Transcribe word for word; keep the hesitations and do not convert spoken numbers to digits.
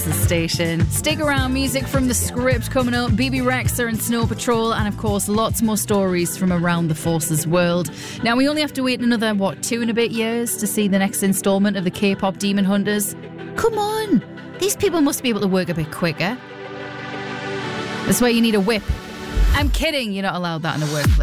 The station. Stick around, music from The Script coming up, B B Rexha and Snow Patrol, and of course lots more stories from around the Forces world. Now we only have to wait another, what, two and a bit years to see the next instalment of the K-pop Demon Hunters. Come on, these people must be able to work a bit quicker. That's why you need a whip. I'm kidding, you're not allowed that in the workplace.